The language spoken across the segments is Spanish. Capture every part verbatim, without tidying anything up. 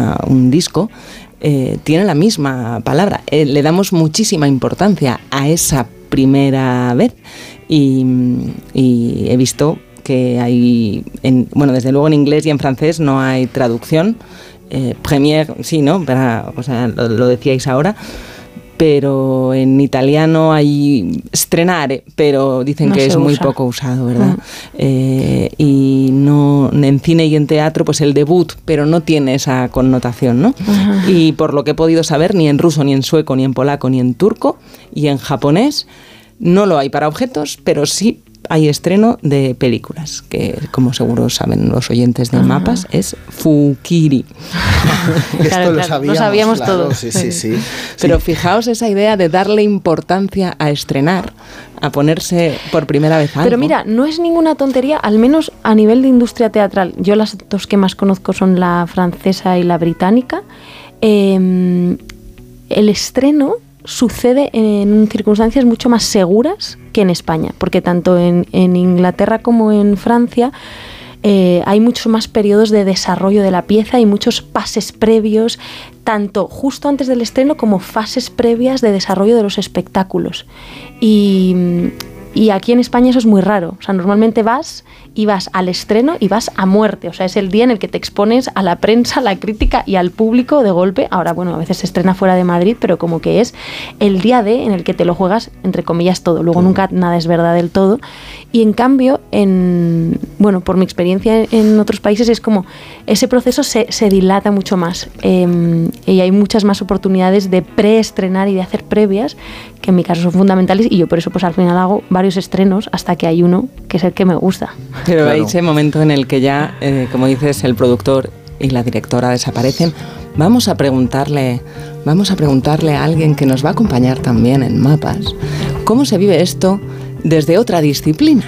una, un disco, eh, tiene la misma palabra. Eh, le damos muchísima importancia a esa primera vez y, y he visto que hay, en, bueno, desde luego en inglés y en francés no hay traducción. Eh, première, sí, ¿no? Para, o sea, lo, lo decíais ahora. Pero en italiano hay strenare, pero dicen no que es usa. muy poco usado, ¿verdad? Uh-huh. Eh, y no en cine y en teatro, pues el debut, pero no tiene esa connotación, ¿no? Uh-huh. Y por lo que he podido saber, ni en ruso, ni en sueco, ni en polaco, ni en turco, y en japonés no lo hay para objetos, pero sí hay estreno de películas, que como seguro saben los oyentes de Mapas, es Fukiri. Esto claro, lo sabíamos, lo sabíamos claro, todo. Sí, sí, sí. Pero sí. Fijaos esa idea de darle importancia a estrenar, a ponerse por primera vez algo. Pero mira, no es ninguna tontería, al menos a nivel de industria teatral. Yo las dos que más conozco son la francesa y la británica. Eh, el estreno sucede en circunstancias mucho más seguras que en España, porque tanto en, en Inglaterra como en Francia eh, hay muchos más periodos de desarrollo de la pieza y muchos pases previos, tanto justo antes del estreno como fases previas de desarrollo de los espectáculos. Y, y aquí en España eso es muy raro. O sea, normalmente vas y vas al estreno y vas a muerte. O sea, es el día en el que te expones a la prensa, a la crítica y al público de golpe. Ahora, bueno, a veces se estrena fuera de Madrid, pero como que es el día de en el que te lo juegas, entre comillas, todo. Luego nunca nada es verdad del todo. Y en cambio, en bueno, por mi experiencia en otros países, es como ese proceso se, se dilata mucho más. Eh, y hay muchas más oportunidades de preestrenar y de hacer previas, que en mi caso son fundamentales. Y yo por eso pues al final hago varios estrenos hasta que hay uno que es el que me gusta. Pero claro. Hay ese momento en el que ya, eh, como dices, el productor y la directora desaparecen. Vamos a preguntarle, vamos a preguntarle a alguien que nos va a acompañar también en Mapas, ¿cómo se vive esto desde otra disciplina?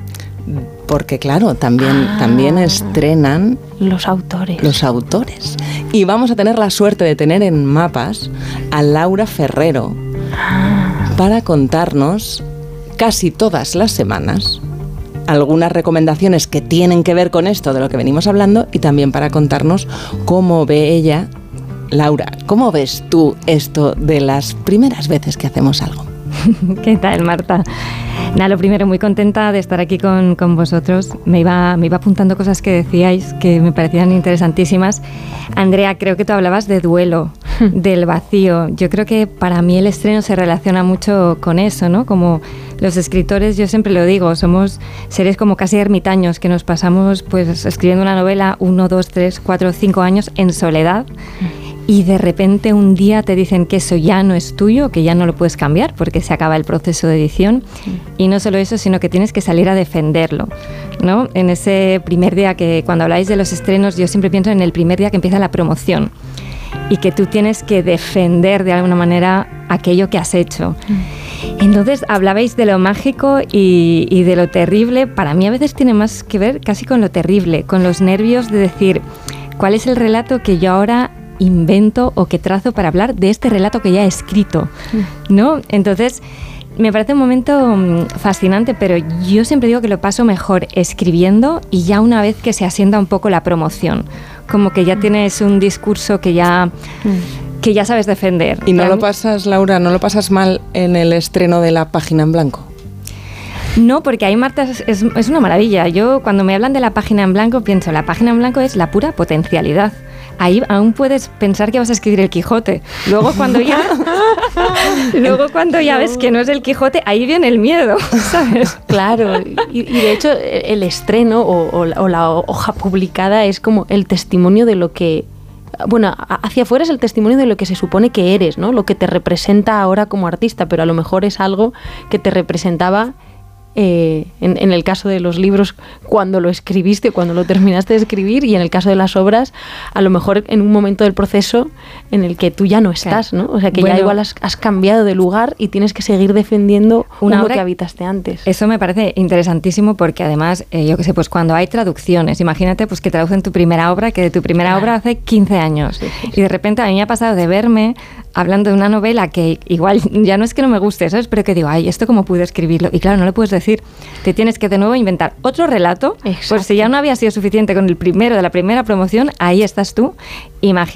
Porque claro, también, ah, también estrenan los autores. Los autores. Y vamos a tener la suerte de tener en Mapas a Laura Ferrero ah. para contarnos casi todas las semanas algunas recomendaciones que tienen que ver con esto de lo que venimos hablando y también para contarnos cómo ve ella. Laura, ¿cómo ves tú esto de las primeras veces que hacemos algo? ¿Qué tal, Marta? Nada, lo primero, muy contenta de estar aquí con, con vosotros. Me iba, me iba apuntando cosas que decíais que me parecían interesantísimas. Andrea, creo que tú hablabas de duelo, del vacío. Yo creo que para mí el estreno se relaciona mucho con eso, ¿no? Como los escritores, yo siempre lo digo, somos seres como casi ermitaños que nos pasamos pues escribiendo una novela uno, dos, tres, cuatro, cinco años en soledad. Y de repente un día te dicen que eso ya no es tuyo, que ya no lo puedes cambiar porque se acaba el proceso de edición. Sí. Y no solo eso, sino que tienes que salir a defenderlo, ¿no? En ese primer día que, cuando habláis de los estrenos, yo siempre pienso en el primer día que empieza la promoción y que tú tienes que defender de alguna manera aquello que has hecho. Mm. Entonces hablabais de lo mágico y, y de lo terrible. Para mí a veces tiene más que ver casi con lo terrible, con los nervios de decir, ¿cuál es el relato que yo ahora invento o que trazo para hablar de este relato que ya he escrito, ¿no? Entonces, me parece un momento fascinante, pero yo siempre digo que lo paso mejor escribiendo y ya una vez que se asienta un poco la promoción, como que ya tienes un discurso que ya, que ya sabes defender. ¿Y no lo pasas, Laura, no lo pasas mal en el estreno de La Página en Blanco? No, porque ahí, Marta, es, es, es una maravilla. Yo, cuando me hablan de La Página en Blanco, pienso, la página en blanco es la pura potencialidad. Ahí aún puedes pensar que vas a escribir el Quijote. Luego cuando ya luego cuando ya ves que no es el Quijote, ahí viene el miedo, ¿sabes? Claro, y, y de hecho el estreno o, o, la, o la hoja publicada es como el testimonio de lo que... Bueno, hacia afuera es el testimonio de lo que se supone que eres, ¿no? Lo que te representa ahora como artista, pero a lo mejor es algo que te representaba... Eh, en, en el caso de los libros cuando lo escribiste, cuando lo terminaste de escribir, y en el caso de las obras a lo mejor en un momento del proceso en el que tú ya no estás, ¿no? O sea que bueno, ya igual has, has cambiado de lugar y tienes que seguir defendiendo una obra que habitaste antes. Eso me parece interesantísimo porque además, eh, yo qué sé, pues cuando hay traducciones, imagínate pues que traducen tu primera obra, que de tu primera claro. obra hace quince años, sí, sí, sí. Y de repente a mí me ha pasado de verme hablando de una novela que igual ya no es que no me guste, ¿sabes? Pero que digo, ay, ¿esto cómo pude escribirlo? Y claro, no lo puedes decir. Te tienes que de nuevo inventar otro relato. Exacto. Pues si ya no había sido suficiente con el primero de la primera promoción, ahí estás tú. Imagínate.